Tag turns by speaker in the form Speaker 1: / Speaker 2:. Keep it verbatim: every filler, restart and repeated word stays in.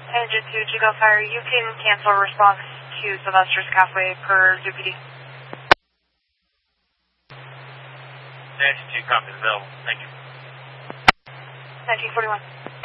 Speaker 1: Engine two, Chico Fire, you can cancel response to Sylvester's Cafe per Zoo P D.
Speaker 2: Engine two, copy available. Thank you.
Speaker 1: nineteen forty-one.